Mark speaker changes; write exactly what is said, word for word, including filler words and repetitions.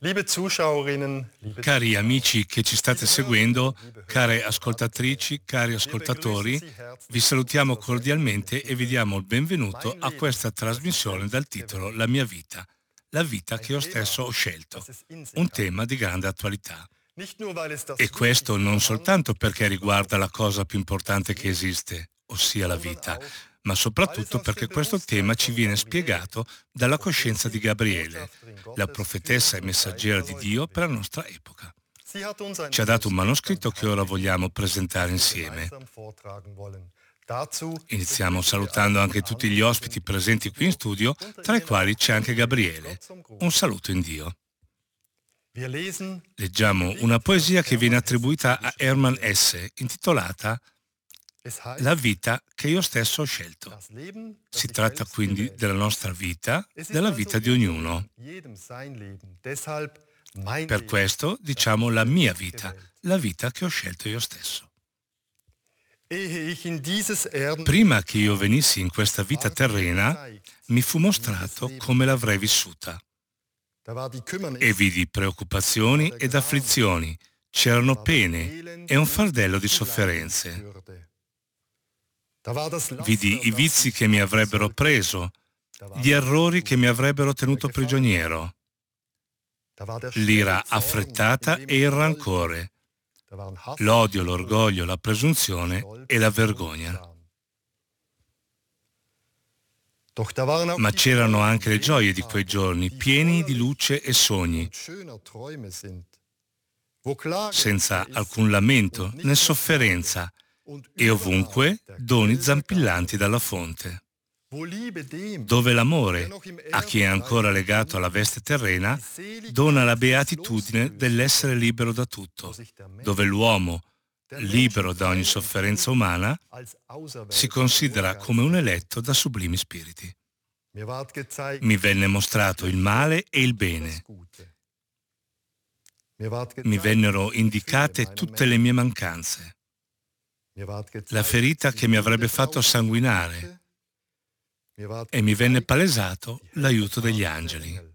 Speaker 1: Liebe Zuschauerinnen, liebe
Speaker 2: Cari
Speaker 1: Zuschauer,
Speaker 2: amici che ci state seguendo, care ascoltatrici, cari ascoltatori, vi salutiamo cordialmente e vi diamo il benvenuto a questa trasmissione dal titolo La mia vita, la vita che io stesso ho scelto, un tema di grande attualità.
Speaker 1: nicht nur weil es das
Speaker 2: E questo
Speaker 1: Wichtigste
Speaker 2: non
Speaker 1: daran,
Speaker 2: soltanto perché riguarda la cosa più importante che esiste, ossia la vita, ma soprattutto perché questo tema ci viene spiegato dalla coscienza di Gabriele, la profetessa e messaggera di Dio per la nostra epoca.
Speaker 1: Sie hat uns ein
Speaker 2: Ci ha dato un
Speaker 1: Schlusswort
Speaker 2: manoscritto che ora vogliamo presentare
Speaker 1: das wir
Speaker 2: insieme.
Speaker 1: gemeinsam vortragen wollen. Dazu
Speaker 2: Iniziamo
Speaker 1: begrüßen wir
Speaker 2: salutando
Speaker 1: auch
Speaker 2: anche
Speaker 1: die
Speaker 2: tutti gli
Speaker 1: Anwesenden
Speaker 2: ospiti presenti qui in studio,
Speaker 1: unter
Speaker 2: tra i
Speaker 1: ihnen
Speaker 2: quali
Speaker 1: auch
Speaker 2: c'è anche Gabriele.
Speaker 1: Gott zum Gruß.
Speaker 2: Un saluto in Dio.
Speaker 1: Wir lesen
Speaker 2: Leggiamo una poesia che viene attribuita a Hermann Hesse, intitolata
Speaker 1: Es heißt,
Speaker 2: La vita che io stesso ho scelto.
Speaker 1: das Leben, das
Speaker 2: Si
Speaker 1: ich
Speaker 2: tratta
Speaker 1: selbst
Speaker 2: quindi
Speaker 1: gewählt
Speaker 2: della
Speaker 1: habe.
Speaker 2: nostra vita,
Speaker 1: Es ist
Speaker 2: della
Speaker 1: also
Speaker 2: vita di
Speaker 1: jedem,
Speaker 2: ognuno.
Speaker 1: jedem sein Leben. Deshalb mein
Speaker 2: Per
Speaker 1: Leben,
Speaker 2: questo
Speaker 1: das
Speaker 2: diciamo
Speaker 1: ich
Speaker 2: la mia
Speaker 1: selbst
Speaker 2: vita,
Speaker 1: gewählt.
Speaker 2: la vita che ho scelto io stesso.
Speaker 1: Ehe ich in dieses Erden
Speaker 2: Prima che io venissi in questa vita terrena, mi fu mostrato come l'avrei vissuta.
Speaker 1: da war die Kümmernis,
Speaker 2: E vidi preoccupazioni ed afflizioni, c'erano pene e un fardello di sofferenze.
Speaker 1: da war das
Speaker 2: Vidi
Speaker 1: Laster,
Speaker 2: i
Speaker 1: das
Speaker 2: vizi
Speaker 1: mich
Speaker 2: che mi
Speaker 1: treffen
Speaker 2: avrebbero
Speaker 1: sollte.
Speaker 2: preso,
Speaker 1: Da war
Speaker 2: gli
Speaker 1: der
Speaker 2: errori
Speaker 1: Unmut,
Speaker 2: che mi avrebbero tenuto prigioniero,
Speaker 1: da war der
Speaker 2: l'ira
Speaker 1: schnelle Zorn,
Speaker 2: affrettata
Speaker 1: in dem
Speaker 2: e
Speaker 1: ich
Speaker 2: il
Speaker 1: wollte.
Speaker 2: rancore,
Speaker 1: Da waren Hass,
Speaker 2: l'odio,
Speaker 1: Hochmut,
Speaker 2: l'orgoglio, la presunzione
Speaker 1: Stolz
Speaker 2: e la
Speaker 1: und
Speaker 2: vergogna.
Speaker 1: Scham. Doch da waren auch
Speaker 2: Ma
Speaker 1: die
Speaker 2: c'erano
Speaker 1: Freuden,
Speaker 2: anche le
Speaker 1: jene
Speaker 2: gioie di
Speaker 1: Tage,
Speaker 2: quei giorni,
Speaker 1: die
Speaker 2: pieni di
Speaker 1: voller
Speaker 2: luce e sogni,
Speaker 1: und schöner Träume sind, wo Klage
Speaker 2: senza
Speaker 1: ist
Speaker 2: alcun lamento
Speaker 1: und
Speaker 2: né
Speaker 1: nicht mehr
Speaker 2: sofferenza,
Speaker 1: Klage, und
Speaker 2: e
Speaker 1: überall
Speaker 2: ovunque
Speaker 1: der
Speaker 2: doni
Speaker 1: Quell der
Speaker 2: zampillanti
Speaker 1: Gabe,
Speaker 2: dalla fonte,
Speaker 1: wo Liebe dem,
Speaker 2: dove
Speaker 1: der
Speaker 2: l'amore,
Speaker 1: noch im
Speaker 2: a chi è ancora
Speaker 1: Erdenreich
Speaker 2: legato alla
Speaker 1: gebunden,
Speaker 2: veste terrena,
Speaker 1: die Seligkeit
Speaker 2: dona la
Speaker 1: des
Speaker 2: beatitudine
Speaker 1: Loslösens
Speaker 2: dell'essere
Speaker 1: schenkt,
Speaker 2: libero da
Speaker 1: wo
Speaker 2: tutto,
Speaker 1: sich der Mensch,
Speaker 2: dove l'uomo,
Speaker 1: der
Speaker 2: libero da ogni
Speaker 1: menschenfreie
Speaker 2: sofferenza
Speaker 1: Empfinden
Speaker 2: umana,
Speaker 1: als
Speaker 2: si
Speaker 1: auserwählter
Speaker 2: considera come un
Speaker 1: Urgeist
Speaker 2: eletto da sublimi spiriti.
Speaker 1: Mir ward gezeigt,
Speaker 2: Mi venne mostrato il male e il
Speaker 1: das
Speaker 2: bene.
Speaker 1: Gute. Mir ward
Speaker 2: Mi
Speaker 1: gezeigt,
Speaker 2: vennero
Speaker 1: die Fülle
Speaker 2: indicate
Speaker 1: meiner
Speaker 2: tutte le mie mancanze,
Speaker 1: Mir ward
Speaker 2: la
Speaker 1: gezeigt,
Speaker 2: ferita
Speaker 1: die
Speaker 2: che mi
Speaker 1: milde
Speaker 2: avrebbe fatto
Speaker 1: Braut des
Speaker 2: sanguinare,
Speaker 1: Gute. Mir ward
Speaker 2: e mi venne
Speaker 1: gezeigt,
Speaker 2: palesato
Speaker 1: die
Speaker 2: l'aiuto degli
Speaker 1: Helfertat der
Speaker 2: angeli.
Speaker 1: Engel.